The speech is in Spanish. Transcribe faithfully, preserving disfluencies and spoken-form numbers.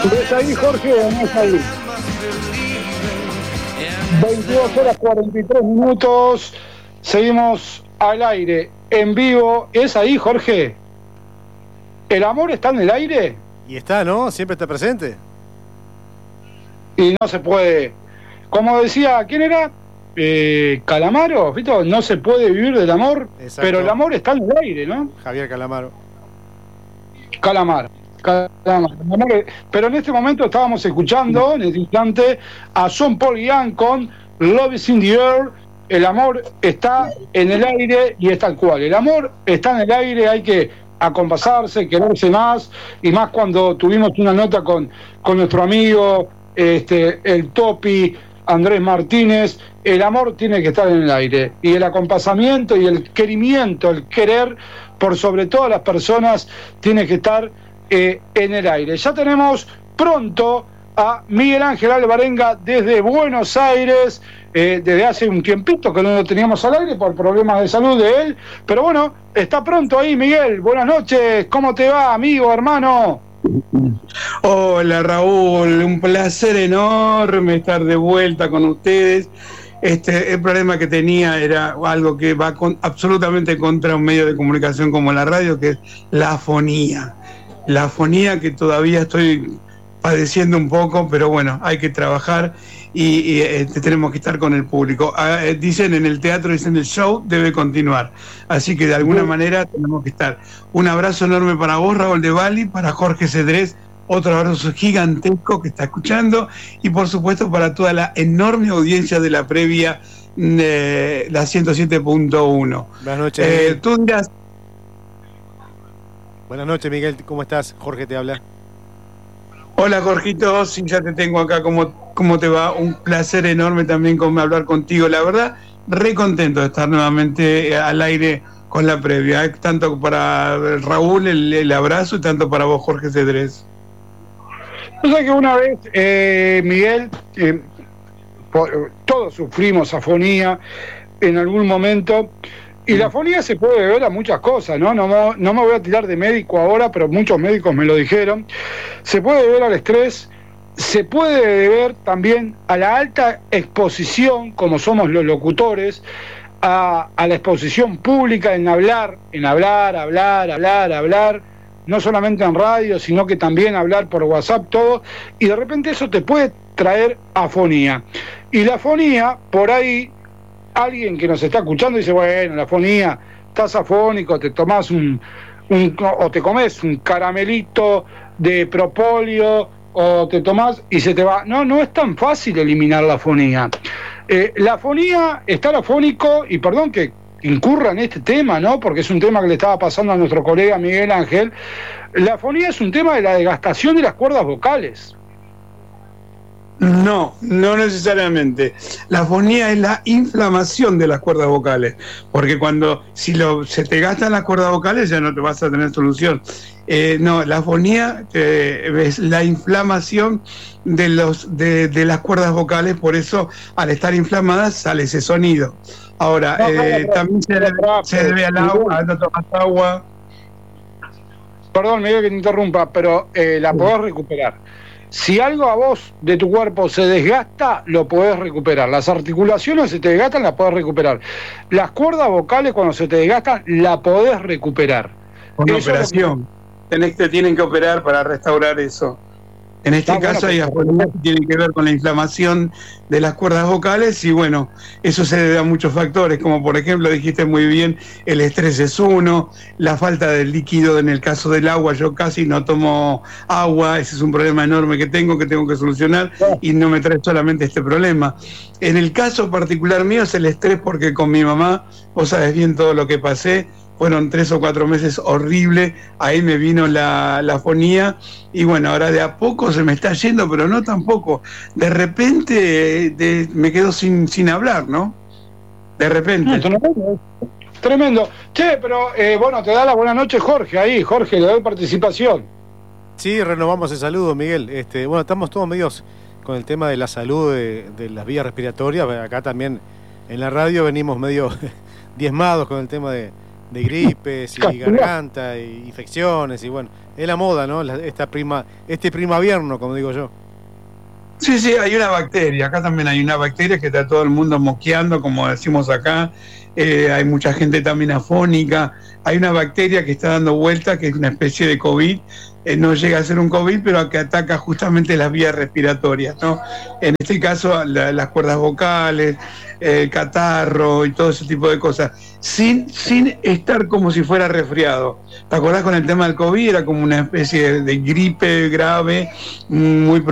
¿Ves ahí, Jorge, o no es ahí? veintidós horas cuarenta y tres minutos. Seguimos al aire, en vivo. ¿Es ahí, Jorge? ¿El amor está en el aire? Y está, ¿no? Siempre está presente. Y no se puede. Como decía, ¿quién era? Eh, Calamaro, ¿viste? No se puede vivir del amor. Exacto. Pero el amor está en el aire, ¿no? Javier Calamaro. Calamaro. Calamaro. Pero en este momento estábamos escuchando, en este instante, a Sean Paul Young con Love is in the Air. El amor está en el aire y es tal cual. El amor está en el aire, hay que acompasarse, quererse más, y más cuando tuvimos una nota con, con nuestro amigo, este, el Topi, Andrés Martínez. El amor tiene que estar en el aire, y el acompasamiento y el querimiento, el querer por sobre todas las personas tiene que estar eh, en el aire. Ya tenemos pronto a Miguel Ángel Alvarenga desde Buenos Aires, eh, desde hace un tiempito que no lo teníamos al aire por problemas de salud de él, pero bueno, está pronto ahí. Miguel, buenas noches, ¿cómo te va, amigo, hermano? Hola, Raúl, un placer enorme estar de vuelta con ustedes. Este, el problema que tenía era algo que va con, absolutamente contra un medio de comunicación como la radio, que es la afonía. La afonía que todavía estoy padeciendo un poco, pero bueno, hay que trabajar y, y este, tenemos que estar con el público. Ah, dicen en el teatro, dicen el show debe continuar, así que de alguna manera tenemos que estar. Un abrazo enorme para vos, Raúl de Bali, para Jorge Cedrés, otro abrazo gigantesco que está escuchando, y por supuesto para toda la enorme audiencia de la previa de la ciento siete punto uno. Buenas noches. Eh, tú dirás... Buenas noches, Miguel, ¿cómo estás? Jorge te habla. Hola, Jorgito, sí, ya te tengo acá. ¿Cómo, cómo te va? Un placer enorme también con hablar contigo. La verdad, re contento de estar nuevamente al aire con la previa. Tanto para Raúl el, el abrazo y tanto para vos, Jorge Cedrés. O sea que una vez, eh, Miguel, eh, por, todos sufrimos afonía en algún momento. Y la afonía se puede deber a muchas cosas, ¿no? No, no me voy a tirar de médico ahora, pero muchos médicos me lo dijeron. Se puede deber al estrés, se puede deber también a la alta exposición, como somos los locutores, a, a la exposición pública en hablar, en hablar, hablar, hablar, hablar, no solamente en radio, sino que también hablar por WhatsApp, todo, y de repente eso te puede traer afonía. Y la afonía, por ahí, alguien que nos está escuchando dice, bueno, la afonía, estás afónico, te tomás un, un o te comes un caramelito de propóleo, o te tomás y se te va. No, no es tan fácil eliminar la afonía. Eh, la afonía, estar afónico, y perdón que incurra en este tema, ¿no? Porque es un tema que le estaba pasando a nuestro colega Miguel Ángel. La afonía es un tema de la desgastación de las cuerdas vocales. No, no necesariamente. La afonía es la inflamación de las cuerdas vocales, porque cuando si lo, se te gastan las cuerdas vocales ya no te vas a tener solución. Eh, no, la afonía eh, es la inflamación de, los, de, de las cuerdas vocales, por eso al estar inflamadas sale ese sonido. Ahora, no, eh, no, también se debe, se debe al agua, no tomas agua. Perdón, Miguel, que te interrumpa, pero eh, la podés recuperar. Si algo a vos de tu cuerpo se desgasta, lo podés recuperar. Las articulaciones se te desgastan, las podés recuperar. Las cuerdas vocales, cuando se te desgastan, la podés recuperar. Con una operación. Que... Tenés, te tienen que operar para restaurar eso. En este Está caso bueno, hay afonías que tienen que ver con la inflamación de las cuerdas vocales, y bueno, eso se debe a muchos factores, como por ejemplo, dijiste muy bien, el estrés es uno, la falta de líquido. En el caso del agua, yo casi no tomo agua, ese es un problema enorme que tengo, que tengo que solucionar, y no me trae solamente este problema. En el caso particular mío es el estrés, porque con mi mamá, vos sabés bien todo lo que pasé, fueron tres o cuatro meses horribles, ahí me vino la, la afonía, y bueno, ahora de a poco se me está yendo, pero no tampoco. De repente de, me quedo sin, sin hablar, ¿no? De repente. Tremendo. Tremendo. Che, pero eh, bueno, te da la buena noche Jorge ahí. Jorge, le doy participación. Sí, renovamos el saludo, Miguel. Este, bueno, estamos todos medios con el tema de la salud de, de las vías respiratorias. Acá también en la radio venimos medio diezmados con el tema de de gripes y garganta y infecciones y bueno, es la moda, ¿no? La, esta prima, este primavierno, como digo yo. Sí, sí, hay una bacteria, acá también hay una bacteria que está todo el mundo mosqueando, como decimos acá, eh, hay mucha gente también afónica, hay una bacteria que está dando vuelta, que es una especie de COVID, eh, no llega a ser un COVID, pero que ataca justamente las vías respiratorias, ¿no? En este caso, la, las cuerdas vocales, el catarro y todo ese tipo de cosas, sin, sin estar como si fuera resfriado. ¿Te acordás con el tema del COVID? Era como una especie de, de gripe grave, muy